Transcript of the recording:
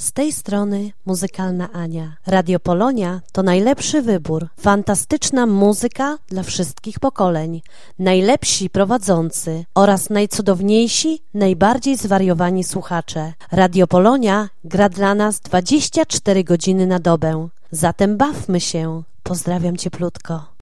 Z tej strony Muzykalna Ania. Radio Polonia to najlepszy wybór. Fantastyczna muzyka dla wszystkich pokoleń. Najlepsi prowadzący oraz najcudowniejsi, najbardziej zwariowani słuchacze. Radio Polonia gra dla nas 24 godziny na dobę. Zatem bawmy się. Pozdrawiam cieplutko.